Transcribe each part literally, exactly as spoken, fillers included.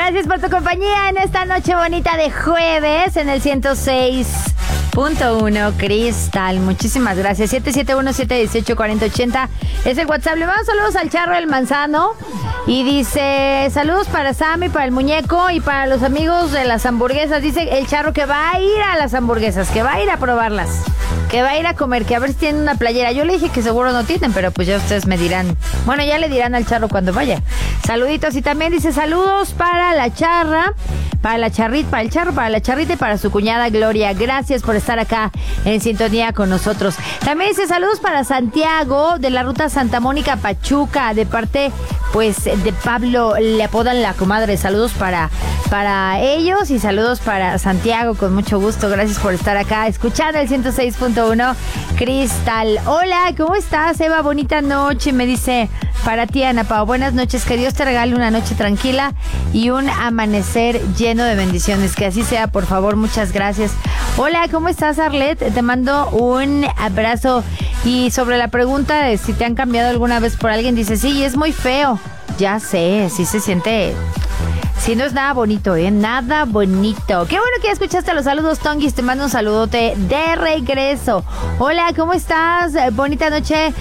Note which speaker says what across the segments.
Speaker 1: Gracias por tu compañía en esta noche bonita de jueves en el ciento seis punto uno Cristal. Muchísimas gracias. siete siete uno, siete uno ocho, cuatro cero ocho cero es el WhatsApp. Le mando saludos al Charro del Manzano. Y dice, saludos para Sammy, para el muñeco y para los amigos de las hamburguesas. Dice el Charro que va a ir a las hamburguesas, que va a ir a probarlas, que va a ir a comer, que a ver si tienen una playera. Yo le dije que seguro no tienen, pero pues ya ustedes me dirán. Bueno, ya le dirán al Charro cuando vaya. Saluditos. Y también dice saludos para la Charra, para la Charrita, para el Charro, para la Charrita y para su cuñada Gloria. Gracias por estar acá en sintonía con nosotros. También dice saludos para Santiago de la ruta Santa Mónica Pachuca, de parte pues de Pablo, le apodan la comadre. Saludos para, para ellos y saludos para Santiago, con mucho gusto. Gracias por estar acá escuchando el ciento seis punto uno Cristal. Hola, ¿cómo estás, Eva? Bonita noche, me dice para ti, Ana Pao. Buenas noches, que Dios te regale una noche tranquila y un amanecer lleno de bendiciones. Que así sea, por favor, muchas gracias. Hola, ¿cómo estás, Arlet? Te mando un abrazo. Y sobre la pregunta de si te han cambiado alguna vez por alguien, dice, sí, es muy feo. Ya sé, sí se siente... Sí, no es nada bonito, ¿eh? Nada bonito. Qué bueno que ya escuchaste los saludos, Tonguis. Te mando un saludote de regreso. Hola, ¿cómo estás? Bonita noche,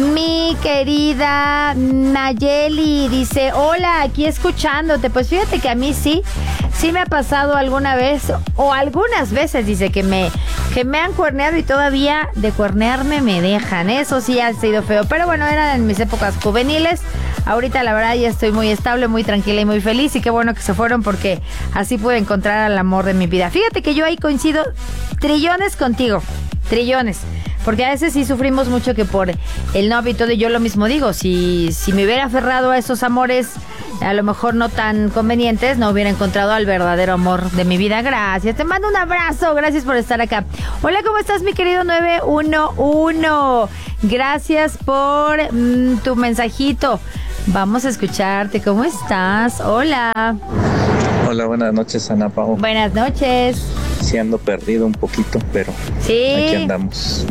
Speaker 1: mi querida Nayeli. Dice, hola, aquí escuchándote. Pues fíjate que a mí sí, sí me ha pasado alguna vez, o algunas veces, dice, que me, que me han cuerneado y todavía de cuernearme me dejan. Eso sí ha sido feo. Pero bueno, eran en mis épocas juveniles. Ahorita la verdad ya estoy muy estable, muy tranquila y muy feliz. Y qué bueno que se fueron, porque así pude encontrar al amor de mi vida. Fíjate que yo ahí coincido trillones contigo, trillones, porque a veces sí sufrimos mucho que por el novio y todo. Y yo lo mismo digo, si, si me hubiera aferrado a esos amores a lo mejor no tan convenientes, no hubiera encontrado al verdadero amor de mi vida. Gracias, te mando un abrazo, gracias por estar acá. Hola, ¿cómo estás, mi querido nueve uno uno? Gracias por mmm, tu mensajito. Vamos a escucharte. ¿Cómo estás? Hola.
Speaker 2: Hola, buenas noches, Ana Pao.
Speaker 1: Buenas noches.
Speaker 2: Sí, ando perdido un poquito, pero
Speaker 1: sí,
Speaker 2: aquí andamos.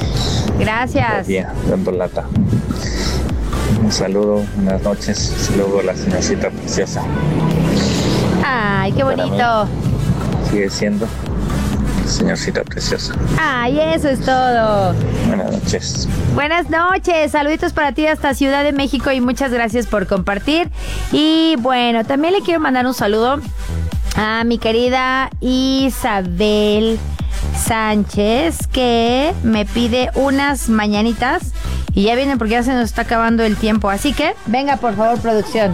Speaker 1: Gracias.
Speaker 2: Todavía dando lata. Un saludo, buenas noches. Saludo a la señorcita preciosa.
Speaker 1: Ay, qué bonito.
Speaker 2: Sigue siendo señorcita preciosa.
Speaker 1: Ay, eso es todo.
Speaker 2: Buenas noches.
Speaker 1: Buenas noches, saluditos para ti hasta Ciudad de México y muchas gracias por compartir. Y bueno, también le quiero mandar un saludo a mi querida Isabel Sánchez, que me pide unas mañanitas y ya vienen porque ya se nos está acabando el tiempo. Así que, venga por favor, producción.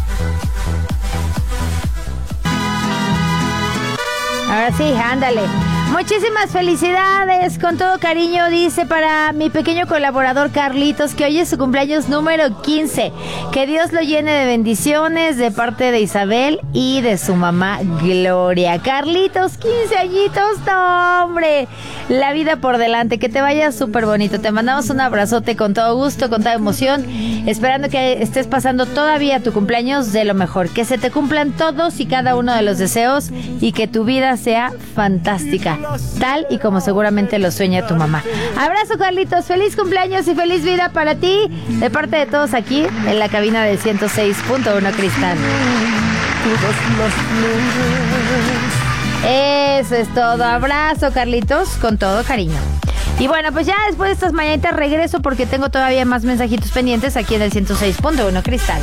Speaker 1: Ahora sí, ándale. Muchísimas felicidades, con todo cariño, dice para mi pequeño colaborador Carlitos, que hoy es su cumpleaños número quince. Que Dios lo llene de bendiciones de parte de Isabel y de su mamá Gloria. Carlitos, quince añitos, no, hombre, la vida por delante, que te vaya súper bonito. Te mandamos un abrazote con todo gusto, con toda emoción, esperando que estés pasando todavía tu cumpleaños de lo mejor. Que se te cumplan todos y cada uno de los deseos y que tu vida sea fantástica, tal y como seguramente lo sueña tu mamá. Abrazo, Carlitos, feliz cumpleaños y feliz vida para ti, de parte de todos aquí en la cabina del ciento seis punto uno Cristal. Eso es todo. Abrazo, Carlitos, con todo cariño. Y bueno, pues ya después de estas mañanitas regreso, porque tengo todavía más mensajitos pendientes aquí en el ciento seis punto uno Cristal.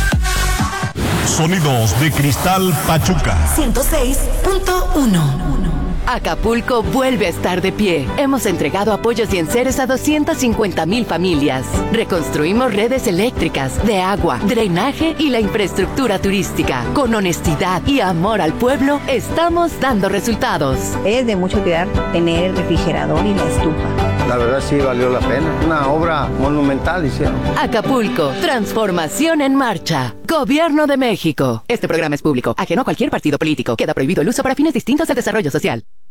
Speaker 3: Sonidos de Cristal Pachuca.
Speaker 4: ciento seis punto uno. Acapulco vuelve a estar de pie. Hemos entregado apoyos y enseres a doscientas cincuenta mil familias. Reconstruimos redes eléctricas, de agua, drenaje y la infraestructura turística. Con honestidad y amor al pueblo, estamos dando resultados.
Speaker 5: Es de mucho cuidar tener el refrigerador y la estufa.
Speaker 6: La verdad sí valió la pena. Una obra monumental hicieron.
Speaker 4: Acapulco, transformación en marcha. Gobierno de México. Este programa es público, ajeno a cualquier partido político. Queda prohibido el uso para fines distintos del desarrollo social.